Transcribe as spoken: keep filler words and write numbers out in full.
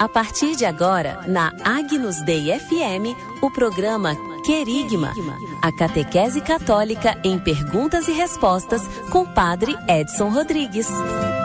A partir de agora, na Agnus Dei F M, o programa Querigma, a catequese católica em perguntas e respostas com Padre Edson Rodrigues.